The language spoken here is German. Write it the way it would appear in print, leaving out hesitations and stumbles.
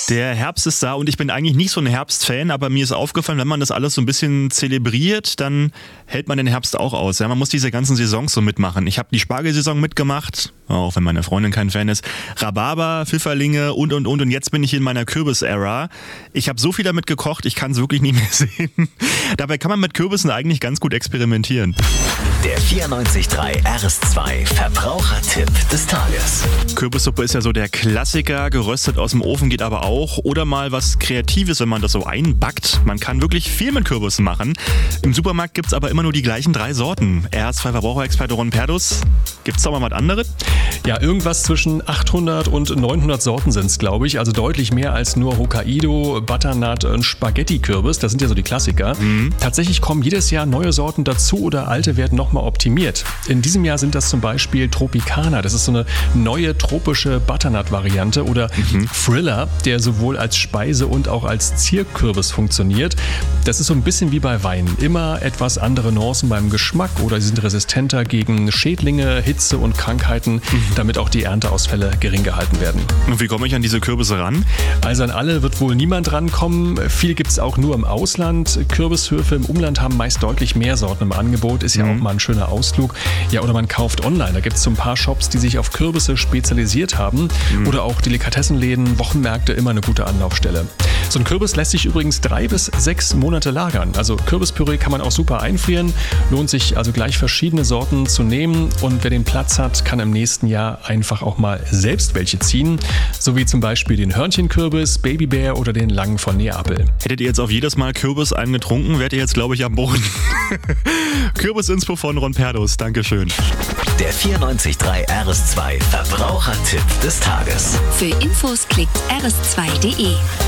Der Herbst ist da und ich bin eigentlich nicht so ein Herbstfan, aber mir ist aufgefallen, wenn man das alles so ein bisschen zelebriert, dann hält man den Herbst auch aus. Ja, man muss diese ganzen Saisons so mitmachen. Ich habe die Spargelsaison mitgemacht, auch wenn meine Freundin kein Fan ist. Rhabarber, Pfifferlinge und jetzt bin ich in meiner Kürbis-Ära. Ich habe so viel damit gekocht, ich kann es wirklich nicht mehr sehen. Dabei kann man mit Kürbissen eigentlich ganz gut experimentieren. Der 94.3 RS2 Verbrauchertipp des Tages. Kürbissuppe ist ja so der Klassiker, geröstet aus dem Ofen geht aber auch. Oder mal was Kreatives, wenn man das so einbackt. Man kann wirklich viel mit Kürbissen machen. Im Supermarkt gibt es aber immer nur die gleichen 3 Sorten. RS2 Verbraucherexperte Ron Perdus, gibt es da mal was anderes? Ja, irgendwas zwischen 800 und 900 Sorten sind es, glaube ich. Also deutlich mehr als nur Hokkaido, Butternut und Spaghetti-Kürbis. Das sind ja so die Klassiker. Tatsächlich kommen jedes Jahr neue Sorten dazu oder alte werden nochmal optimiert. In diesem Jahr sind das zum Beispiel Tropicana. Das ist so eine neue tropische Butternut-Variante oder Thriller, der sowohl als Speise und auch als Zierkürbis funktioniert. Das ist so ein bisschen wie bei Wein. Immer etwas andere Nuancen beim Geschmack oder sie sind resistenter gegen Schädlinge, Hitze und Krankheiten, damit auch die Ernteausfälle gering gehalten werden. Und wie komme ich an diese Kürbisse ran? Also an alle wird wohl niemand rankommen. Viel gibt es auch nur im Ausland. Kürbishöfe im Umland haben meist deutlich mehr Sorten im Angebot. Ist ja auch mal ein schöner Ausflug. Ja, oder man kauft online. Da gibt es so ein paar Shops, die sich auf Kürbisse spezialisiert haben. Oder auch Delikatessenläden, Wochenmärkte, immer eine gute Anlaufstelle. So ein Kürbis lässt sich übrigens 3 bis 6 Monate lagern. Also Kürbispüree kann man auch super einfrieren. Lohnt sich also gleich verschiedene Sorten zu nehmen. Und wer den Platz hat, kann im nächsten Jahr einfach auch mal selbst welche ziehen. So wie zum Beispiel den Hörnchenkürbis, Babybär oder den Langen von Neapel. Hättet ihr jetzt auf jedes Mal Kürbis einen getrunken, wärt ihr jetzt, glaube ich, am Boden. Kürbis-Inspo von Ron Perdus. Dankeschön. Der 94.3 RS2 Verbrauchertipp des Tages. Für Infos klickt rs2.de.